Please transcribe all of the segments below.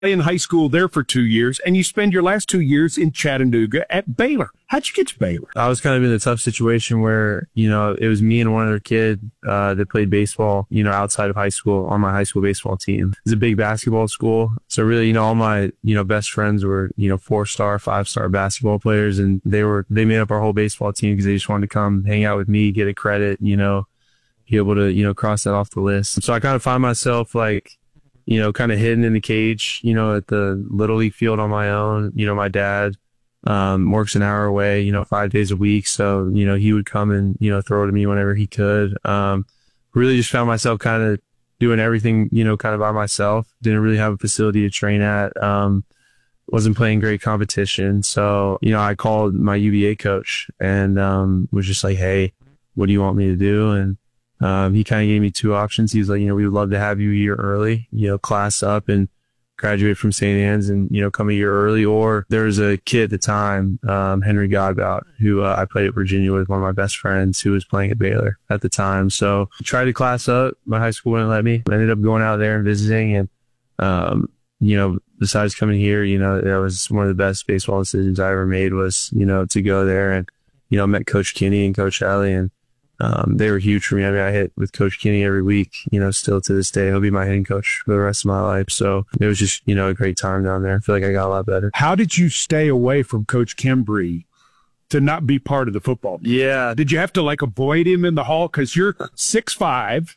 in high school there for 2 years, and you spend your last 2 years in Chattanooga at Baylor. How'd you get to Baylor? I was kind of in a tough situation where, it was me and one other kid that played baseball, outside of high school on my high school baseball team. It's a big basketball school. So really, all my, best friends were, 4-star, 5-star basketball players, and they made up our whole baseball team because they just wanted to come hang out with me, get a credit, be able to, cross that off the list. So I kind of find myself like, kind of hidden in the cage, at the Little League field on my own. My dad works an hour away, 5 days a week. So, he would come and, throw it to me whenever he could. Really just found myself kind of doing everything, kind of by myself. Didn't really have a facility to train at. Wasn't playing great competition. So, I called my UVA coach and was just like, hey, what do you want me to do? And he kind of gave me two options. He was like, we would love to have you a year early, class up and graduate from St. Anne's and, come a year early. Or there was a kid at the time, Henry Godbout, who I played at Virginia with, one of my best friends who was playing at Baylor at the time. So I tried to class up. My high school wouldn't let me. I ended up going out there and visiting and, besides coming here, that was one of the best baseball decisions I ever made was, to go there and, met Coach Kinney and Coach Ellie and, they were huge for me. I mean, I hit with Coach Kinney every week, still to this day. He'll be my hitting coach for the rest of my life. So it was just, a great time down there. I feel like I got a lot better. How did you stay away from Coach Kimbry to not be part of the football team? Yeah. Did you have to avoid him in the hall? Because you're 6'5",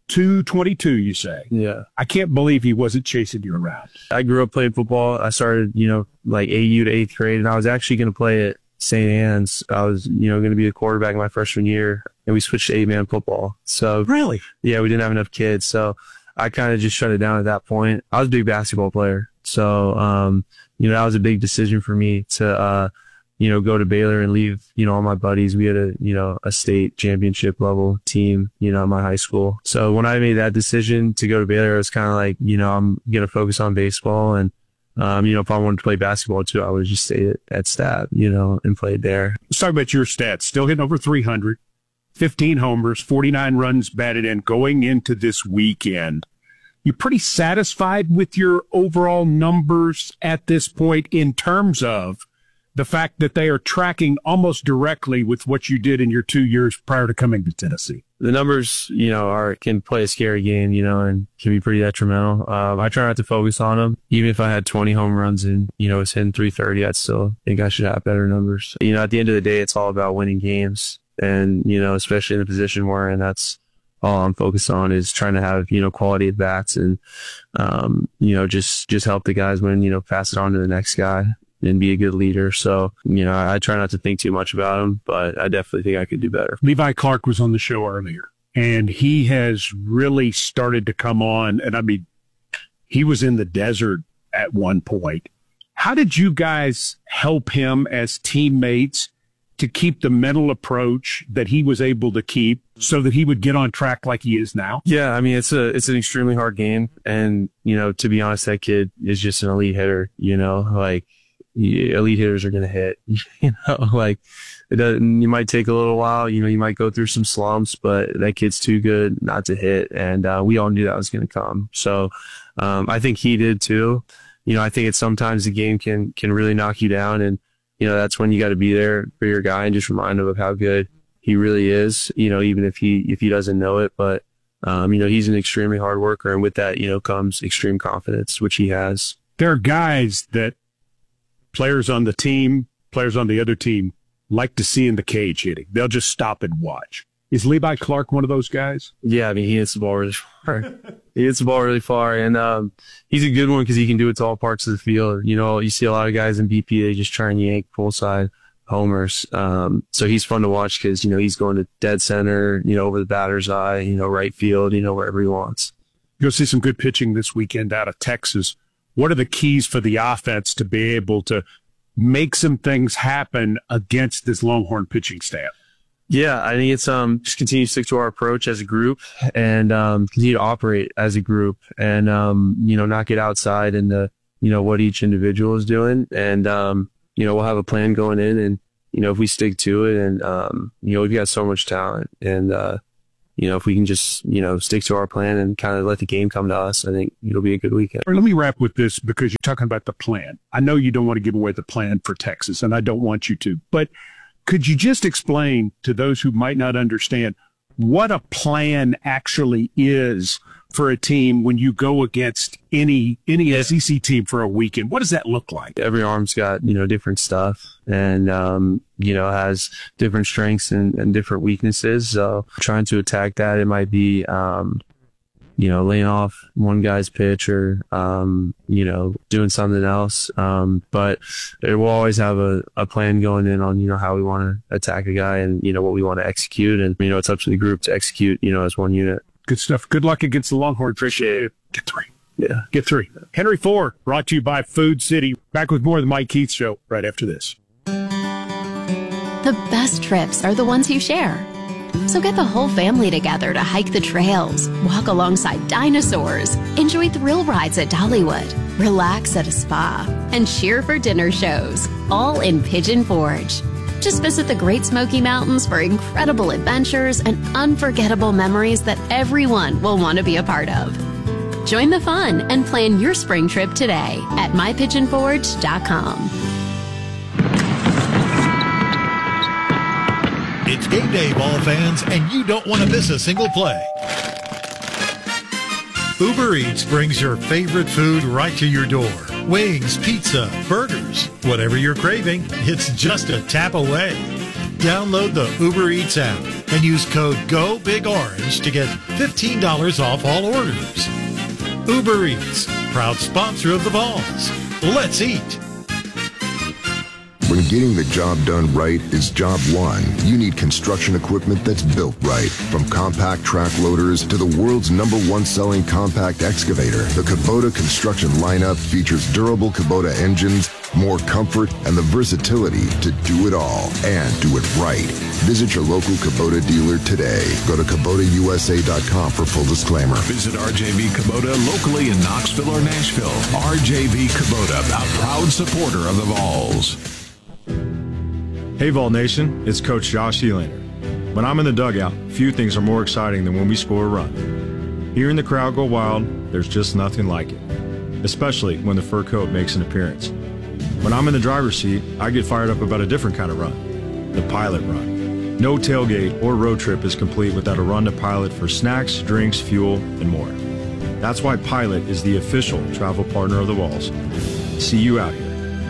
222, you say. Yeah. I can't believe he wasn't chasing you around. I grew up playing football. I started, AU to 8th grade, and I was actually going to play at St. Anne's. I was, going to be a quarterback my freshman year, and we switched to 8-man football. So really, yeah, we didn't have enough kids. So I kind of just shut it down at that point. I was a big basketball player. So, that was a big decision for me to, go to Baylor and leave, all my buddies. We had a state championship level team, in my high school. So when I made that decision to go to Baylor, it was kind of like, I'm going to focus on baseball. And, if I wanted to play basketball too, I would just stay at Stat, and played there. Let's talk about your stats. Still hitting over 300, 15 homers, 49 runs batted in going into this weekend. You pretty satisfied with your overall numbers at this point in terms of the fact that they are tracking almost directly with what you did in your 2 years prior to coming to Tennessee? The numbers, can play a scary game, and can be pretty detrimental. I try not to focus on them. Even if I had 20 home runs and, was hitting 330, I'd still think I should have better numbers. At the end of the day, it's all about winning games. And, especially in the position we're in, that's all I'm focused on is trying to have, quality at bats and, just help the guys win, pass it on to the next guy and be a good leader. So, I try not to think too much about him, but I definitely think I could do better. Levi Clark was on the show earlier, and he has really started to come on. And I mean, he was in the desert at one point. How did you guys help him as teammates to keep the mental approach that he was able to keep so that he would get on track like he is now? Yeah, I mean, it's an extremely hard game. And, to be honest, that kid is just an elite hitter, elite hitters are going to hit, you might take a little while, you might go through some slumps, but that kid's too good not to hit. And, we all knew that was going to come. So, I think he did too. I think it's sometimes the game can really knock you down. And, that's when you got to be there for your guy and just remind him of how good he really is, even if he doesn't know it. But, he's an extremely hard worker. And with that, comes extreme confidence, which he has. There are guys that players on the team, players on the other team like to see in the cage hitting. They'll just stop and watch. Is Levi Clark one of those guys? Yeah, I mean, he hits the ball really far. He hits the ball really far, and he's a good one because he can do it to all parts of the field. You see a lot of guys in BP, they just try and yank full side homers. So he's fun to watch because, he's going to dead center, over the batter's eye, right field, wherever he wants. You'll see some good pitching this weekend out of Texas. What are the keys for the offense to be able to make some things happen against this Longhorn pitching staff? Yeah, I think it's just continue to stick to our approach as a group and continue to operate as a group and not get outside into what each individual is doing. And we'll have a plan going in, and if we stick to it, and we've got so much talent, and if we can just, stick to our plan and kind of let the game come to us, I think it'll be a good weekend. Let me wrap with this because you're talking about the plan. I know you don't want to give away the plan for Texas, and I don't want you to, but could you just explain to those who might not understand what a plan actually is for a team when you go against any SEC team for a weekend? What does that look like? Every arm's got, different stuff and, has different strengths and different weaknesses. So trying to attack that, it might be, laying off one guy's pitch or, doing something else. But we'll always have a plan going in on, how we want to attack a guy and, what we want to execute. And, it's up to the group to execute, as one unit. Good stuff. Good luck against the Longhorns. Appreciate it. Get 3. Yeah. Get 3. Henry Ford, brought to you by Food City. Back with more of the Mike Keith Show right after this. The best trips are the ones you share. So get the whole family together to hike the trails, walk alongside dinosaurs, enjoy thrill rides at Dollywood, relax at a spa, and cheer for dinner shows, all in Pigeon Forge. Just visit the Great Smoky Mountains for incredible adventures and unforgettable memories that everyone will want to be a part of. Join the fun and plan your spring trip today at mypigeonforge.com. It's game day, ball fans, and you don't want to miss a single play. Uber Eats brings your favorite food right to your door. Wings, pizza, burgers, whatever you're craving, it's just a tap away. Download the Uber Eats app and use code GOBIGORANGE to get $15 off all orders. Uber Eats, proud sponsor of the Vols. Let's eat. When getting the job done right is job one, you need construction equipment that's built right. From compact track loaders to the world's #1 selling compact excavator, the Kubota construction lineup features durable Kubota engines, more comfort, and the versatility to do it all and do it right. Visit your local Kubota dealer today. Go to KubotaUSA.com for full disclaimer. Visit RJV Kubota locally in Knoxville or Nashville. RJV Kubota, a proud supporter of the Vols. Hey Vol Nation, it's Coach Josh Helander. When I'm in the dugout, few things are more exciting than when we score a run. Hearing the crowd go wild, there's just nothing like it, especially when the fur coat makes an appearance. When I'm in the driver's seat, I get fired up about a different kind of run, the Pilot Run. No tailgate or road trip is complete without a run to Pilot for snacks, drinks, fuel, and more. That's why Pilot is the official travel partner of the Vols. See you out here.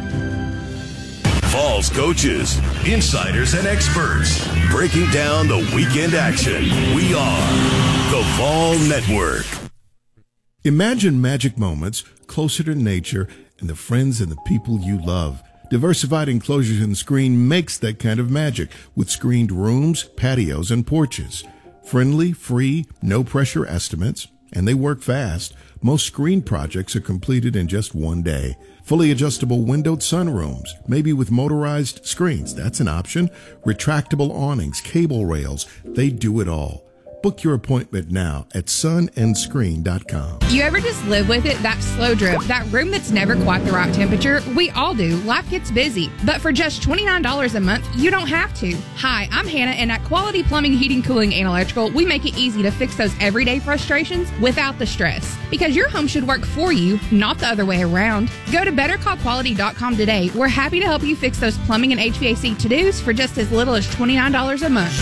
Vols coaches, insiders, and experts breaking down the weekend action. We are the Vol Network. Imagine magic moments closer to nature and the friends and the people you love. Diversified Enclosures and Screen makes that kind of magic with screened rooms, patios, and porches. Friendly, free, no-pressure estimates, and they work fast. Most screen projects are completed in just one day. Fully adjustable windowed sunrooms, maybe with motorized screens. That's an option. Retractable awnings, cable rails. They do it all. Book your appointment now at sunandscreen.com. You ever just live with it? That slow drip, that room that's never quite the right temperature? We all do. Life gets busy. But for just $29 a month, you don't have to. Hi, I'm Hannah, and at Quality Plumbing, Heating, Cooling, and Electrical, we make it easy to fix those everyday frustrations without the stress. Because your home should work for you, not the other way around. Go to BetterCallQuality.com today. We're happy to help you fix those plumbing and HVAC to-dos for just as little as $29 a month.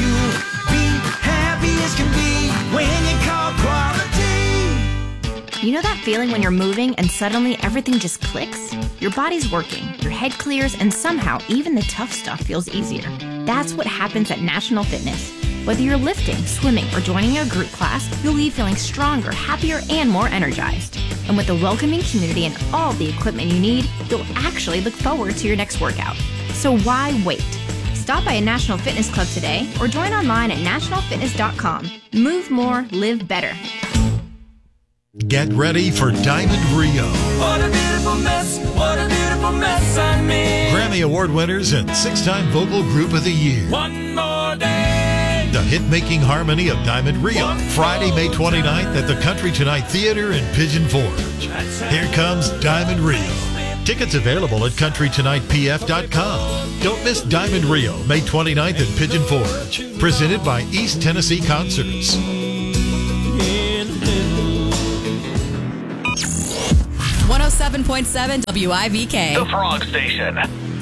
Can be when you call Quality. You know that feeling when you're moving and suddenly everything just clicks? Your body's working, your head clears, and somehow even the tough stuff feels easier. That's what happens at National Fitness. Whether you're lifting, swimming, or joining a group class, you'll leave feeling stronger, happier, and more energized. And with a welcoming community and all the equipment you need, you'll actually look forward to your next workout. So why wait? Stop by a National Fitness Club today or join online at nationalfitness.com. Move more, live better. Get ready for Diamond Rio. What a beautiful mess I'm in. Grammy Award winners and 6-time Vocal Group of the Year. One more day. The hit-making harmony of Diamond Rio. Friday, May 29th at the Country Tonight Theater in Pigeon Forge. Here comes Diamond Rio. Tickets available at countrytonightpf.com. Don't miss Diamond Rio, May 29th at Pigeon Forge. Presented by East Tennessee Concerts. 107.7 WIVK. The Frog Station.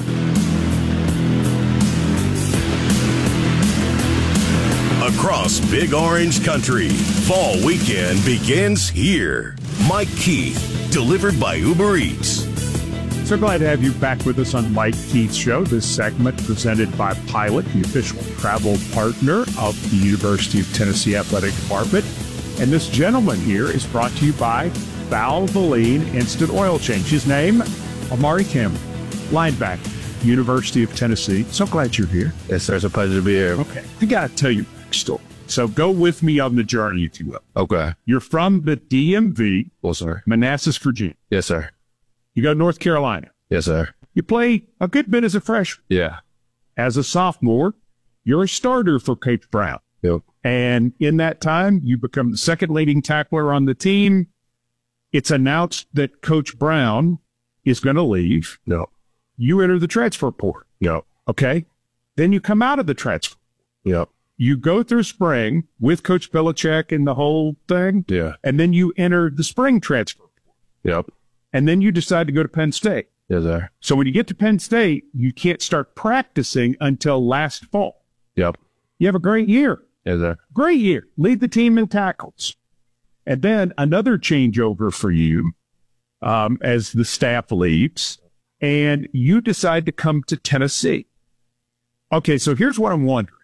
Across Big Orange Country, fall weekend begins here. Mike Keith, delivered by Uber Eats. So glad to have you back with us on Mike Keith's show. This segment presented by Pilot, the official travel partner of the University of Tennessee Athletic Department. And this gentleman here is brought to you by Valvoline Instant Oil Change. His name, Amari Campbell, linebacker, University of Tennessee. So glad you're here. Yes, sir. It's a pleasure to be here. Okay. I got to tell you a story. So go with me on the journey, if you will. Okay. You're from the DMV. Well, sir. Manassas, Virginia. Yes, sir. You go to North Carolina. Yes, sir. You play a good bit as a freshman. Yeah. As a sophomore, you're a starter for Coach Brown. Yep. And in that time, you become the second leading tackler on the team. It's announced that Coach Brown is going to leave. No. You enter the transfer portal. No. Okay. Then you come out of the transfer. Yep. You go through spring with Coach Belichick and the whole thing. Yeah. And then you enter the spring transfer. Yep. And then you decide to go to Penn State. Yes, sir. So when you get to Penn State, you can't start practicing until last fall. Yep. You have a great year. Yes, sir. Great year. Lead the team in tackles. And then another changeover for you as the staff leaves, and you decide to come to Tennessee. Okay, so here's what I'm wondering.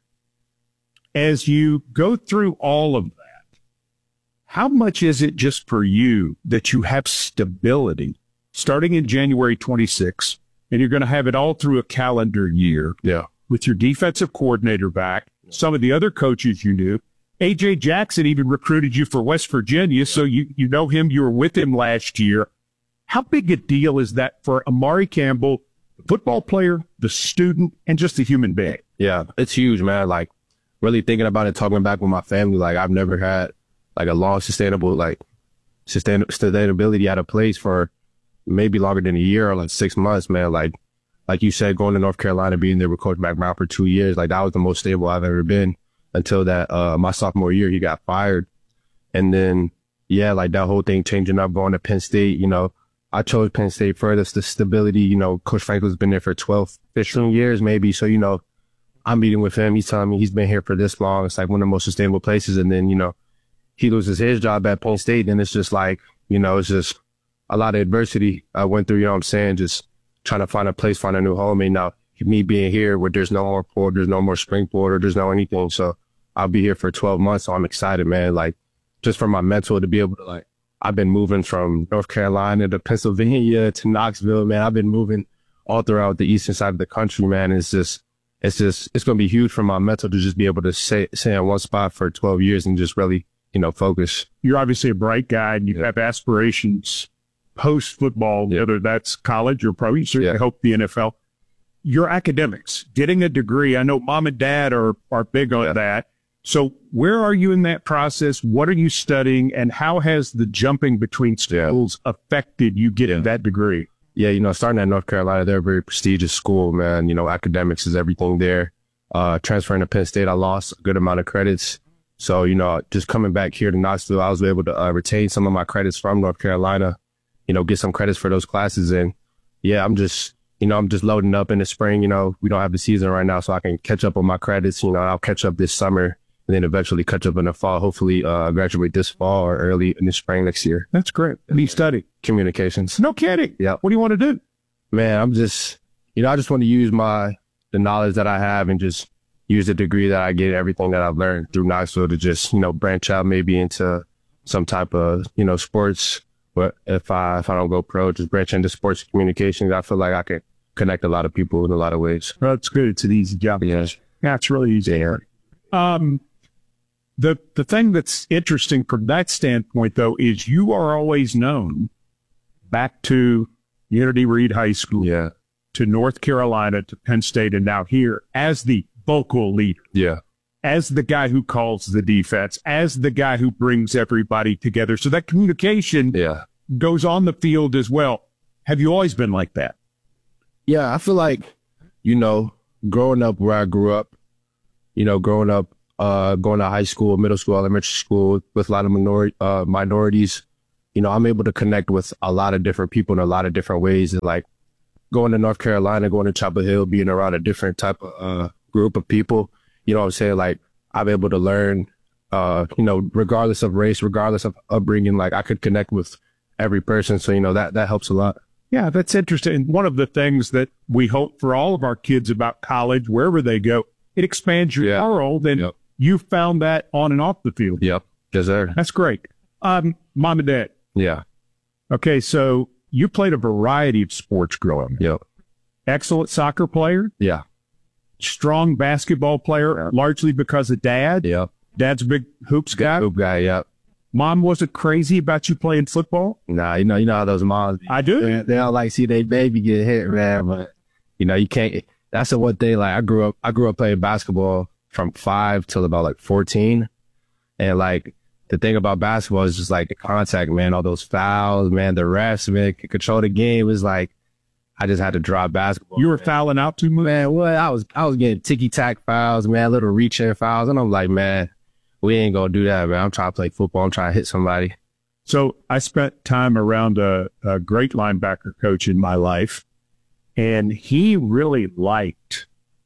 As you go through all of that, how much is it just for you that you have stability starting in January 26th, and you're going to have it all through a calendar year? Yeah. With your defensive coordinator back, some of the other coaches you knew. A.J. Jackson even recruited you for West Virginia, so you know him. You were with him last year. How big a deal is that for Amari Campbell, the football player, the student, and just a human being? Yeah, it's huge, man. Like, really thinking about it, talking back with my family, like, I've never had, like, a long, sustainability at a place for maybe longer than a year or, like, 6 months, man. Like you said, going to North Carolina, being there with Coach McBrown for 2 years, like, that was the most stable I've ever been. Until that, my sophomore year, he got fired. And then, yeah, like that whole thing changing up, going to Penn State, you know, I chose Penn State for the stability. You know, Coach Franklin's been there for 12, 15 years maybe. So, you know, I'm meeting with him. He's telling me he's been here for this long. It's like one of the most sustainable places. And then, you know, he loses his job at Penn State. And it's just like, you know, it's just a lot of adversity I went through, you know what I'm saying? Just trying to find a place, find a new home. And now, me being here where there's no more port, there's no more springboard, or there's no anything. So I'll be here for 12 months. So I'm excited, man. Like, just for my mental to be able to, like, I've been moving from North Carolina to Pennsylvania to Knoxville, man. I've been moving all throughout the eastern side of the country, man. It's going to be huge for my mental to just be able to stay in one spot for 12 years and just really, you know, focus. You're obviously a bright guy and you have aspirations post football, whether that's college or pro. You certainly hope the NFL. Your academics, getting a degree. I know mom and dad are big on that. So where are you in that process? What are you studying? And how has the jumping between schools affected you getting that degree? Yeah, you know, starting at North Carolina, they're a very prestigious school, man. You know, academics is everything there. Transferring to Penn State, I lost a good amount of credits. So, you know, just coming back here to Knoxville, I was able to retain some of my credits from North Carolina, you know, get some credits for those classes. And yeah, I'm just loading up in the spring. You know, we don't have the season right now, so I can catch up on my credits. You know, I'll catch up this summer and then eventually catch up in the fall. Hopefully, graduate this fall or early in the spring next year. That's great. What do you study? Communications. No kidding. Yeah. What do you want to do? Man, I'm just, you know, I just want to use the knowledge that I have and just use the degree that I get, everything that I've learned through Knoxville to just, you know, branch out maybe into some type of, you know, sports. But if I don't go pro, just branch into sports communications. I feel like I can connect a lot of people in a lot of ways. Well, that's good. It's an easy job. Yes. Yeah, it's really easy. Yeah. The thing that's interesting from that standpoint, though, is you are always known back to Unity Reed High School, to North Carolina, to Penn State, and now here as the vocal leader. Yeah. As the guy who calls the defense, as the guy who brings everybody together. So that communication goes on the field as well. Have you always been like that? Yeah, I feel like, growing up where I grew up, growing up, going to high school, middle school, elementary school with a lot of minorities, I'm able to connect with a lot of different people in a lot of different ways. And like going to North Carolina, going to Chapel Hill, being around a different type of group of people, you know what I'm saying? Like I'm able to learn, regardless of race, regardless of upbringing, like I could connect with every person. So, that helps a lot. Yeah, that's interesting. One of the things that we hope for all of our kids about college, wherever they go, it expands your world, and you found that on and off the field. Yep. Yes, sir. That's great. Mom and Dad. Yeah. Okay, so you played a variety of sports growing up. Yep. Excellent soccer player. Yeah. Strong basketball player, largely because of Dad. Yep. Dad's a big hoops guy. Hoop guy, yep. Mom wasn't crazy about you playing football? Nah, you know how those moms. I do. They don't like see their baby get hit, man. But you can't. That's the one thing. Like I grew up playing basketball from 5 till about like 14, and like the thing about basketball is just like the contact, man. All those fouls, man. The refs, man, can control the game. It was like I just had to drop basketball. You were fouling out too much, man. What I was getting ticky tack fouls, man. Little reach in fouls, and I'm like, man. We ain't gonna do that, man. I'm trying to play football. I'm trying to hit somebody. So I spent time around a great linebacker coach in my life, and he really liked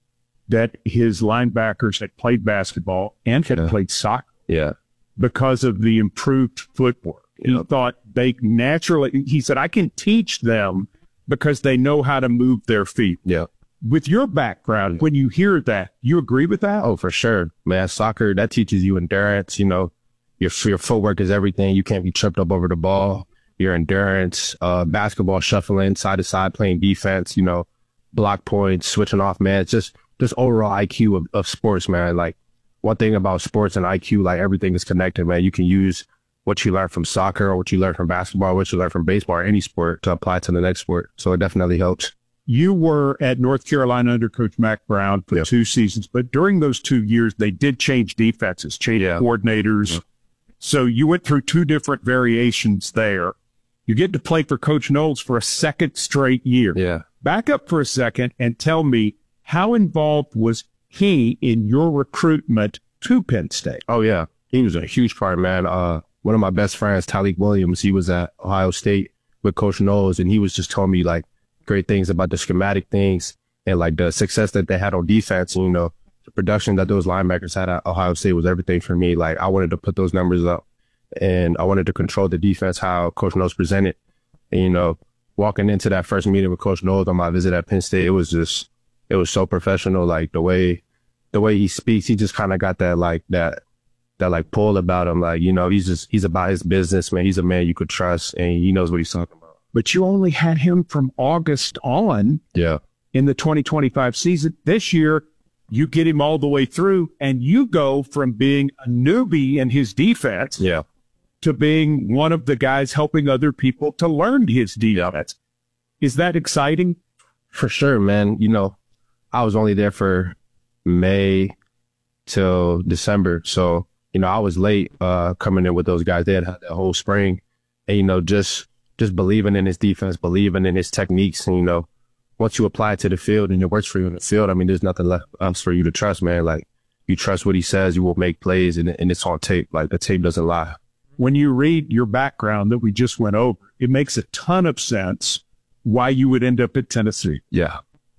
that his linebackers had played basketball and had played soccer. Yeah. Because of the improved footwork. He thought they naturally, he said, I can teach them because they know how to move their feet. Yeah. With your background, when you hear that, you agree with that? Oh, for sure, man. Soccer, that teaches you endurance. Your footwork is everything. You can't be tripped up over the ball. Your endurance, basketball, shuffling side to side, playing defense, block points, switching off, man. It's just overall IQ of sports, man. Like one thing about sports and IQ, like everything is connected, man. You can use what you learn from soccer or what you learn from basketball, or what you learn from baseball or any sport to apply to the next sport. So it definitely helps. You were at North Carolina under Coach Mack Brown for 2 seasons, but during those 2 years, they did change defenses, change coordinators. So you went through 2 different variations there. You get to play for Coach Knowles for a second straight year. Yeah. Back up for a second and tell me, how involved was he in your recruitment to Penn State? Oh, yeah. He was a huge part, man. One of my best friends, Talik Williams, he was at Ohio State with Coach Knowles, and he was just telling me, like, great things about the schematic things and like the success that they had on defense. The production that those linebackers had at Ohio State was everything for me. Like I wanted to put those numbers up, and I wanted to control the defense how Coach Knowles presented. And, walking into that first meeting with Coach Knowles on my visit at Penn State, it was so professional. Like the way he speaks, he just kind of got that pull about him. Like, he's about his business, man. He's a man you could trust, and he knows what he's talking about. But you only had him from August on in the 2025 season. This year, you get him all the way through, and you go from being a newbie in his defense to being one of the guys helping other people to learn his defense. Is that exciting? For sure, man. I was only there for May till December. So, I was late coming in with those guys. They had that whole spring. And, just believing in his defense, believing in his techniques. And, once you apply it to the field and it works for you in the field, I mean, there's nothing left else for you to trust, man. Like, you trust what he says, you will make plays, and it's on tape. Like, the tape doesn't lie. When you read your background that we just went over, it makes a ton of sense why you would end up at Tennessee. Yeah.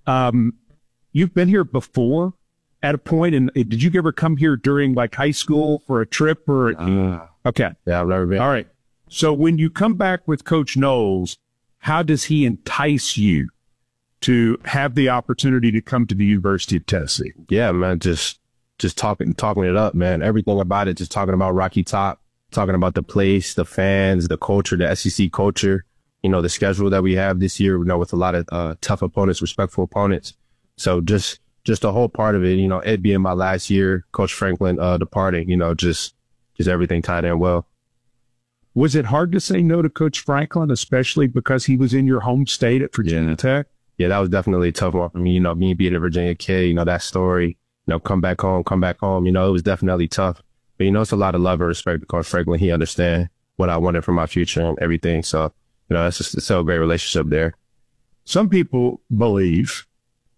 You've been here before at a point, and did you ever come here during, like, high school for a trip or? Okay. Yeah, I've never been. All right. So when you come back with Coach Knowles, how does he entice you to have the opportunity to come to the University of Tennessee? Yeah, man, just talking it up, man. Everything about it, just talking about Rocky Top, talking about the place, the fans, the culture, the SEC culture, the schedule that we have this year, with a lot of tough opponents, respectful opponents. So just the whole part of it, it being my last year, Coach Franklin departing, just everything tied in well. Was it hard to say no to Coach Franklin, especially because he was in your home state at Virginia Tech? Yeah, that was definitely a tough one for me. Me being a Virginia kid, that story, come back home. It was definitely tough. But, it's a lot of love and respect to Coach Franklin. He understand what I wanted for my future and everything. So, it's just still a great relationship there. Some people believe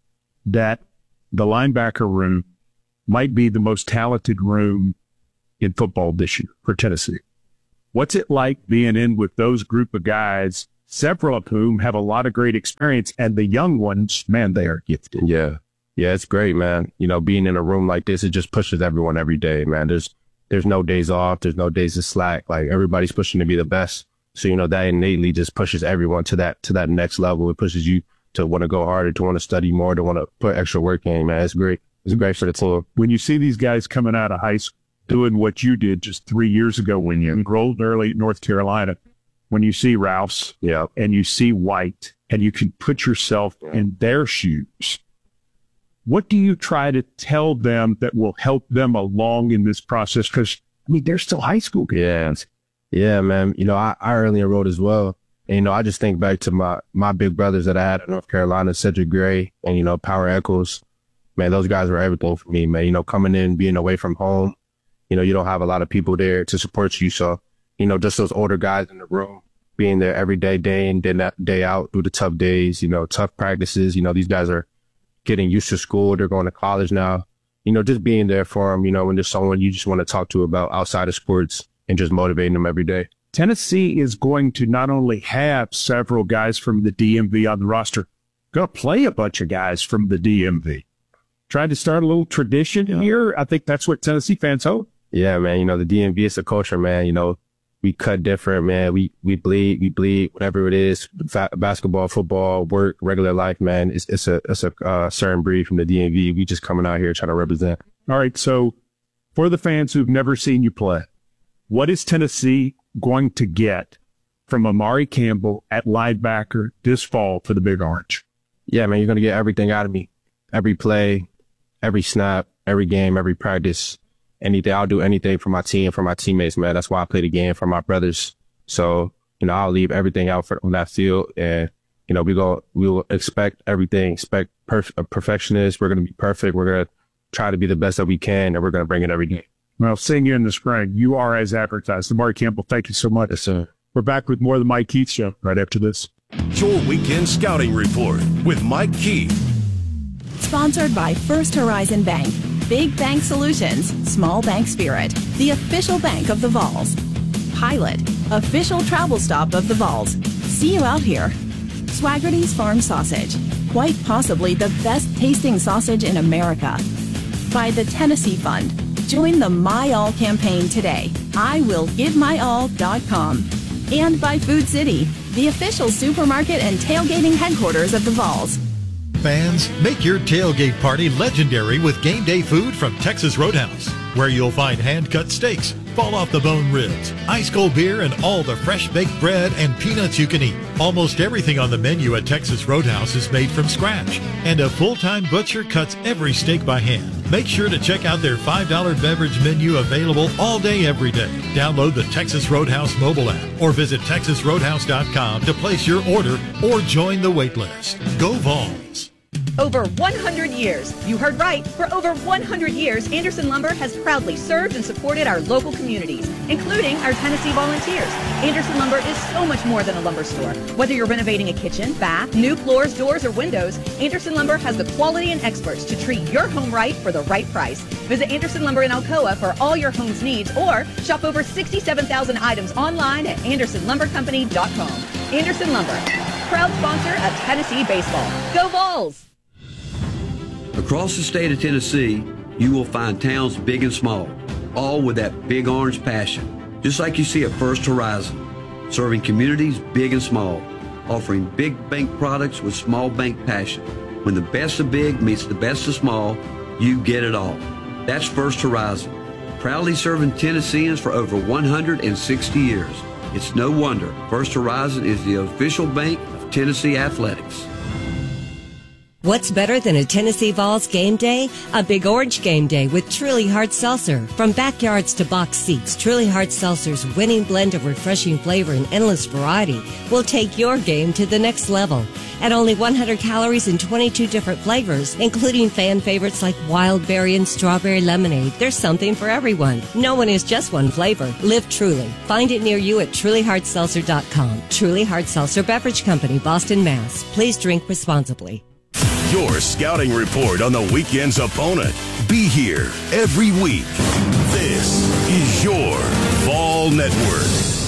that the linebacker room might be the most talented room in football this year for Tennessee. What's it like being in with those group of guys, several of whom have a lot of great experience, and the young ones, man, they are gifted. Yeah, it's great, man. Being in a room like this, it just pushes everyone every day, man. There's no days off. There's no days of slack. Like, everybody's pushing to be the best. So, that innately just pushes everyone to that next level. It pushes you to want to go harder, to want to study more, to want to put extra work in, man. It's great. It's great for the team. When you see these guys coming out of high school, doing what you did just 3 years ago when you enrolled early at North Carolina, when you see Ralph's and you see White and you can put yourself in their shoes, what do you try to tell them that will help them along in this process? Because, they're still high school kids. Yeah, man. I early enrolled as well. And, I just think back to my big brothers that I had in North Carolina, Cedric Gray and, Power Echols. Man, those guys were everything for me, man. Coming in, being away from home, you don't have a lot of people there to support you. So, just those older guys in the room, being there every day, day in, day out, through the tough days, tough practices. These guys are getting used to school. They're going to college now. Just being there for them, when there's someone you just want to talk to about outside of sports and just motivating them every day. Tennessee is going to not only have several guys from the DMV on the roster, going to play a bunch of guys from the DMV. Trying to start a little tradition here. I think that's what Tennessee fans hope. Yeah, man. The DMV is a culture, man. We cut different, man. We bleed, whatever it is, basketball, football, work, regular life, man. It's a certain breed from the DMV. We just coming out here trying to represent. All right. So for the fans who've never seen you play, what is Tennessee going to get from Amari Campbell at linebacker this fall for the Big Orange? Yeah, man. You're going to get everything out of me. Every play, every snap, every game, every practice. Anything. I'll do anything for my team, for my teammates, man. That's why I play the game, for my brothers. So, I'll leave everything out on that field. And, we will expect everything, expect a perfectionist. We're going to be perfect. We're going to try to be the best that we can, and we're going to bring it every game. Well, seeing you in the spring, you are as advertised. Amari Campbell, thank you so much. Yes, sir. We're back with more of the Mike Keith Show right after this. Your weekend scouting report with Mike Keith. Sponsored by First Horizon Bank. Big Bank Solutions, Small Bank Spirit, the official bank of the Vols. Pilot, official travel stop of the Vols. See you out here. Swaggerty's Farm Sausage, quite possibly the best tasting sausage in America. By the Tennessee Fund. Join the My All campaign today. IWillGiveMyAll.com. And by Food City, the official supermarket and tailgating headquarters of the Vols. Fans, make your tailgate party legendary with game day food from Texas Roadhouse, where you'll find hand-cut steaks, fall-off-the-bone ribs, ice-cold beer, and all the fresh-baked bread and peanuts you can eat. Almost everything on the menu at Texas Roadhouse is made from scratch, and a full-time butcher cuts every steak by hand. Make sure to check out their $5 beverage menu available all day, every day. Download the Texas Roadhouse mobile app or visit TexasRoadhouse.com to place your order or join the wait list. Go Vols! Over 100 years. You heard right. For over 100 years, Anderson Lumber has proudly served and supported our local communities, including our Tennessee Volunteers. Anderson Lumber is so much more than a lumber store. Whether you're renovating a kitchen, bath, new floors, doors, or windows, Anderson Lumber has the quality and experts to treat your home right for the right price. Visit Anderson Lumber in Alcoa for all your home's needs, or shop over 67,000 items online at AndersonLumberCompany.com. Anderson Lumber, proud sponsor of Tennessee baseball. Go Vols! Across the state of Tennessee, you will find towns big and small, all with that big orange passion, just like you see at First Horizon, serving communities big and small, offering big bank products with small bank passion. When the best of big meets the best of small, you get it all. That's First Horizon, proudly serving Tennesseans for over 160 years. It's no wonder First Horizon is the official bank of Tennessee Athletics. What's better than a Tennessee Vols game day? A Big Orange game day with Truly Hard Seltzer. From backyards to box seats, Truly Hard Seltzer's winning blend of refreshing flavor and endless variety will take your game to the next level. At only 100 calories and 22 different flavors, including fan favorites like wild berry and strawberry lemonade, there's something for everyone. No one is just one flavor. Live Truly. Find it near you at TrulyHardSeltzer.com. Truly Hard Seltzer Beverage Company, Boston, Mass. Please drink responsibly. Your scouting report on the weekend's opponent. Be here every week. This is your Vol Network.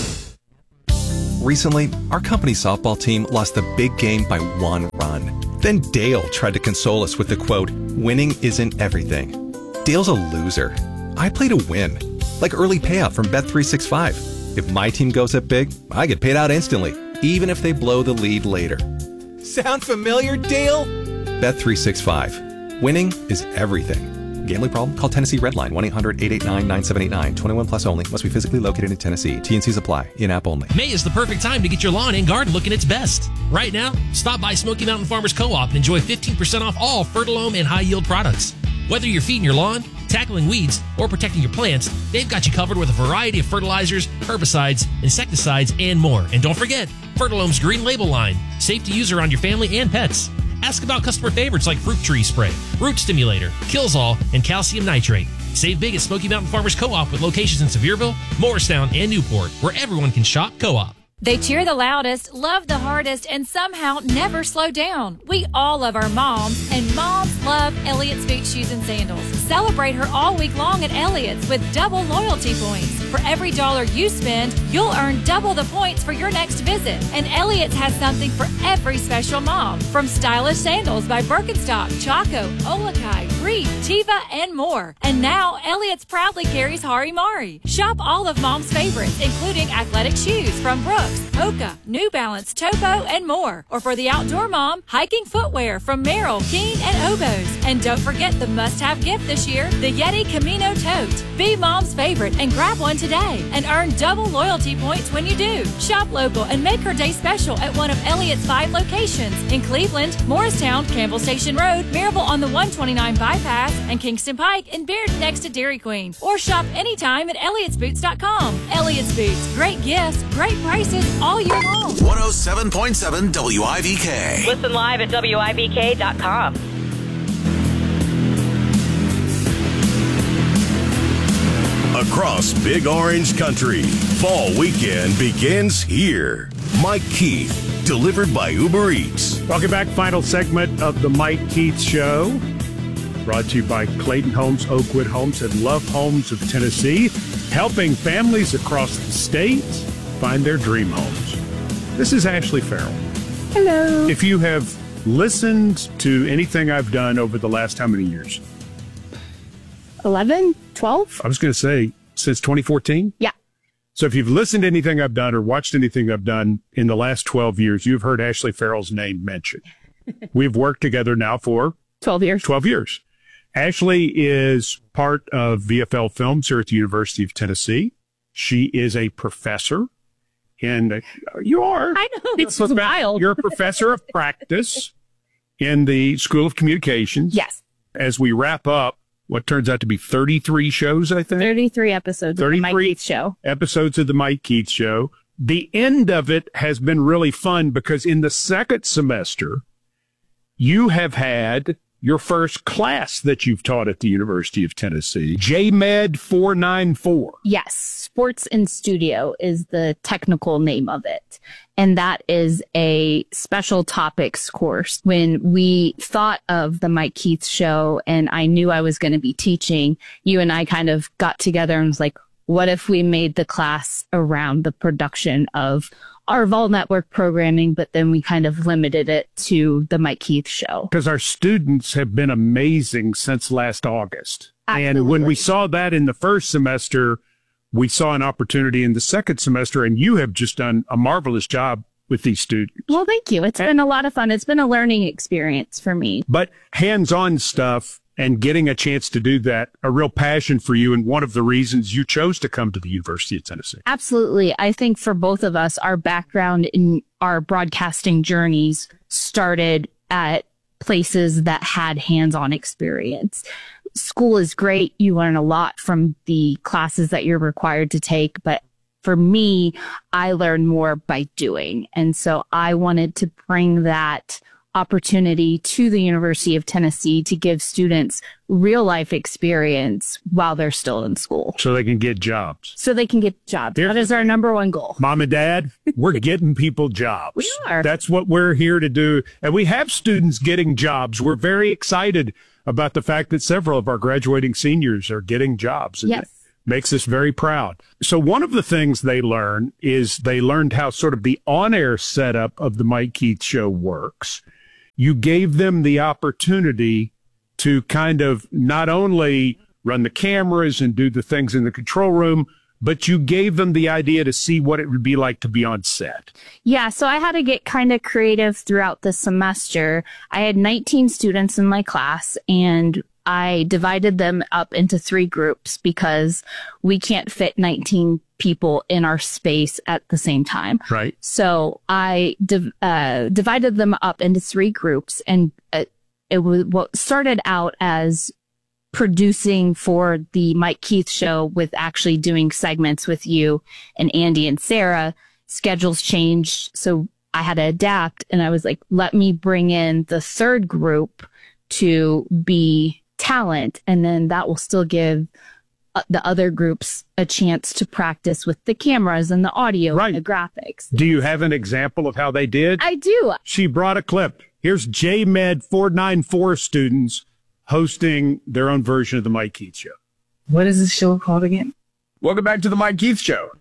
Recently, our company softball team lost the big game by 1 run. Then Dale tried to console us with the quote, "Winning isn't everything." Dale's a loser. I play to win. Like early payout from Bet365. If my team goes up big, I get paid out instantly, even if they blow the lead later. Sound familiar, Dale? Bet365. Winning is everything. Gambling problem? Call Tennessee Redline 1-800-889-9789. 21 plus only. Must be physically located in Tennessee. T&Cs apply. In-app only. May is the perfect time to get your lawn and garden looking its best. Right now, stop by Smoky Mountain Farmers Co-op and enjoy 15% off all Fertilome and High Yield products. Whether you're feeding your lawn, tackling weeds, or protecting your plants, they've got you covered with a variety of fertilizers, herbicides, insecticides, and more. And don't forget, Fertilome's Green Label line. Safe to use around your family and pets. Ask about customer favorites like Fruit Tree Spray, Root Stimulator, Kills All, and Calcium Nitrate. Save big at Smoky Mountain Farmers Co-op with locations in Sevierville, Morristown, and Newport, where everyone can shop co-op. They cheer the loudest, love the hardest, and somehow never slow down. We all love our moms, and moms love Elliott's Boot Shoes and Sandals. Celebrate her all week long at Elliott's with double loyalty points. For every $1 you spend, you'll earn double the points for your next visit. And Elliott's has something for every special mom. From stylish sandals by Birkenstock, Chaco, Olakai, Reed, Teva, and more. And now, Elliott's proudly carries Hari Mari. Shop all of mom's favorites, including athletic shoes from Brooks, Hoka, New Balance, Topo, and more. Or for the outdoor mom, hiking footwear from Merrill, Keen, and Oboz. And don't forget the must-have gift this year, the Yeti Camino Tote. Be mom's favorite and grab one today and earn double loyalty points when you do. Shop local and make her day special at one of Elliott's 5 locations in Cleveland, Morristown, Campbell Station Road, Maryville on the 129 Bypass, and Kingston Pike and Beard next to Dairy Queen. Or shop anytime at Elliott'sBoots.com. Elliott's Boots, great gifts, great prices all year long. 107.7 WIVK. Listen live at WIVK.com. Across Big Orange Country, fall weekend begins here. Mike Keith, delivered by Uber Eats. Welcome back. Final segment of the Mike Keith Show. Brought to you by Clayton Homes, Oakwood Homes, and Love Homes of Tennessee. Helping families across the state find their dream homes. This is Ashley Farrell. Hello. If you have listened to anything I've done over the last how many years? 11, 12? I was going to say since 2014. Yeah. So if you've listened to anything I've done or watched anything I've done in the last 12 years, you've heard Ashley Farrell's name mentioned. We've worked together now for 12 years. 12 years. Ashley is part of VFL Films here at the University of Tennessee. She is a professor. And you are. I know. It's wild. You're a professor of practice in the School of Communications. Yes. As we wrap up what turns out to be 33 shows, I think. 33 episodes of the Mike Keith Show. Episodes of the Mike Keith Show. The end of it has been really fun because in the second semester, you have had your first class that you've taught at the University of Tennessee, JMed 494. Yes, Sports in Studio is the technical name of it. And that is a special topics course. When we thought of the Mike Keith Show and I knew I was going to be teaching, you and I kind of got together and was like, what if we made the class around the production of our Vol Network programming, but then we kind of limited it to the Mike Keith Show. Because our students have been amazing since last August. Absolutely. And when we saw that in the first semester, we saw an opportunity in the second semester, and you have just done a marvelous job with these students. Well, thank you. It's been a lot of fun. It's been a learning experience for me. But hands-on stuff and getting a chance to do that, a real passion for you, and one of the reasons you chose to come to the University of Tennessee. Absolutely. I think for both of us, our background in our broadcasting journeys started at places that had hands-on experience. School is great. You learn a lot from the classes that you're required to take, but for me, I learn more by doing. And so I wanted to bring that opportunity to the University of Tennessee to give students real life experience while they're still in school. So they can get jobs. That is our number one goal. Mom and Dad, we're getting people jobs. We are. That's what we're here to do. And we have students getting jobs. We're very excited about the fact that several of our graduating seniors are getting jobs. And yes. Makes us very proud. So one of the things they learn is they learned how sort of the on-air setup of the Mike Keith Show works. You gave them the opportunity to kind of not only run the cameras and do the things in the control room, but you gave them the idea to see what it would be like to be on set. Yeah, so I had to get kind of creative throughout the semester. I had 19 students in my class, and I divided them up into 3 groups because we can't fit 19 people in our space at the same time. Right. So I divided them up into 3 groups, and it was what started out as producing for the Mike Keith Show with actually doing segments with you and Andy and Sarah. Schedules changed, so I had to adapt, and I was like, let me bring in the 3rd group to be talent, and then that will still give the other groups a chance to practice with the cameras and the audio and the graphics. Do you have an example of how they did? I do. She brought a clip. Here's JMed 494 students hosting their own version of the Mike Keith Show. What is this show called again? Welcome back to the Mike Keith Show.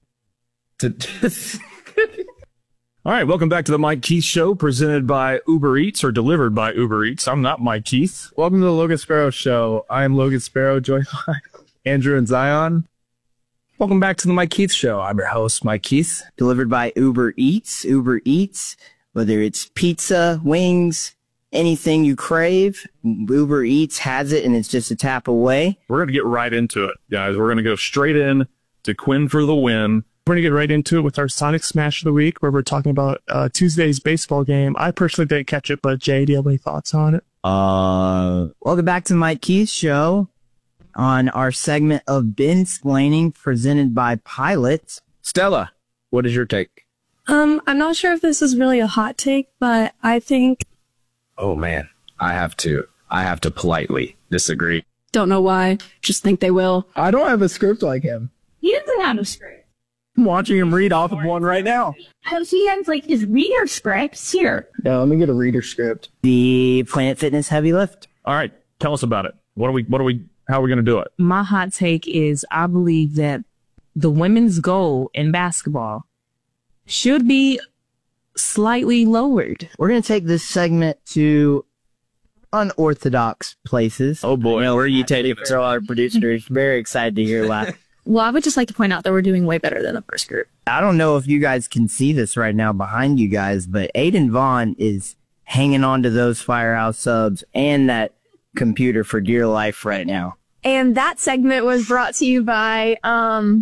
All right, welcome back to the Mike Keith Show, presented by Uber Eats or delivered by Uber Eats. I'm not Mike Keith. Welcome to the Logan Sparrow Show. I am Logan Sparrow, joined by Andrew and Zion. Welcome back to the Mike Keith Show. I'm your host, Mike Keith. Delivered by Uber Eats. Uber Eats, whether it's pizza, wings, anything you crave, Uber Eats has it, and it's just a tap away. We're going to get right into it, guys. We're going to go straight in to Quinn for the win. We're going to get right into it with our Sonic Smash of the Week, where we're talking about Tuesday's baseball game. I personally didn't catch it, but Jay, do you have any thoughts on it? Welcome back to the Mike Keith Show on our segment of Binsplaining presented by Pilot. Stella, what is your take? I'm not sure if this is really a hot take, but I think... Oh, man. I have to politely disagree. Don't know why. Just think they will. I don't have a script like him. He doesn't have a script. I'm watching him read off of one right now. He has like his reader scripts here. Yeah, let me get a reader script. The Planet Fitness Heavy Lift. All right, tell us about it. How are we going to do it? My hot take is I believe that the women's goal in basketball should be slightly lowered. We're going to take this segment to unorthodox places. Oh boy, where are you taking it? So our producer is very excited to hear laugh. Well, I would just like to point out that we're doing way better than the first group. I don't know if you guys can see this right now behind you guys, but Aiden Vaughn is hanging on to those Firehouse subs and that computer for dear life right now. And that segment was brought to you by, I'm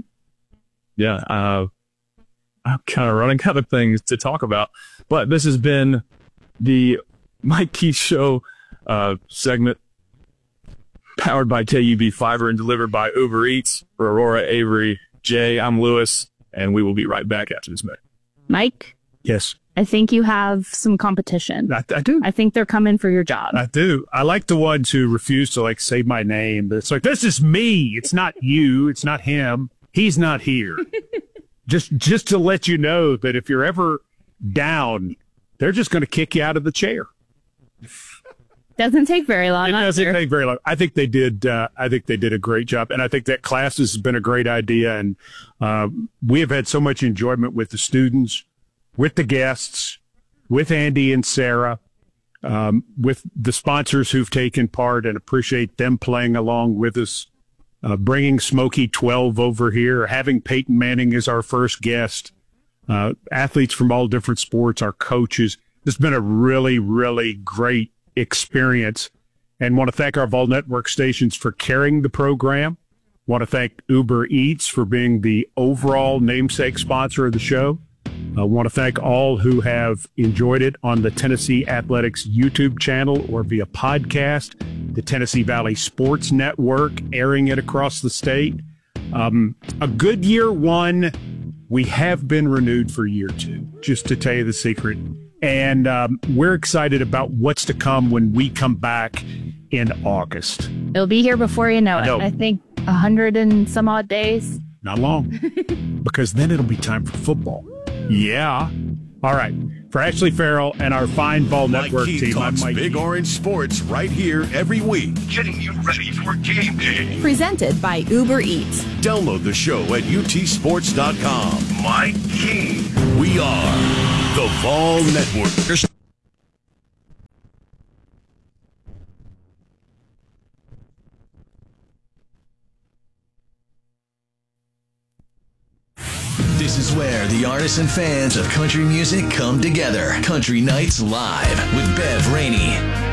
kind of running out of things to talk about, but this has been the Mike Keith Show segment, powered by KUB Fiber and delivered by Uber Eats. For Aurora, Avery, Jay, I'm Lewis, and we will be right back after this minute. Mike? Yes. I think you have some competition. I do. I think they're coming for your job. I do. I like the ones who refuse to say my name, but it's like, this is me. It's not you. It's not him. He's not here. Just to let you know that if you're ever down, they're just going to kick you out of the chair. Doesn't take very long. It doesn't take very long. I think they did. I think they did a great job, and I think that class has been a great idea. And we have had so much enjoyment with the students, with the guests, with Andy and Sarah, with the sponsors who've taken part, and appreciate them playing along with us. Bringing Smokey 12 over here, having Peyton Manning as our first guest, athletes from all different sports, our coaches. It's been a really, really great experience, and want to thank our Vol Network stations for carrying the program. Want to thank Uber Eats for being the overall namesake sponsor of the show. I want to thank all who have enjoyed it on the Tennessee Athletics YouTube channel or via podcast, the Tennessee Valley Sports Network, airing it across the state. A good year one. We have been renewed for year two, just to tell you the secret. And we're excited about what's to come when we come back in August. It'll be here before you know it. No. I think 100 and some odd days. Not long, because then it'll be time for football. Yeah. All right. For Ashley Farrell and our fine ball network Keith team, I'm talks Mike Big Keith. Orange Sports right here every week. Getting you ready for game day. Presented by Uber Eats. Download the show at utsports.com. Mike Keith. We are the Vol Network. This is where the artists and fans of country music come together. Country Nights Live with Bev Rainey.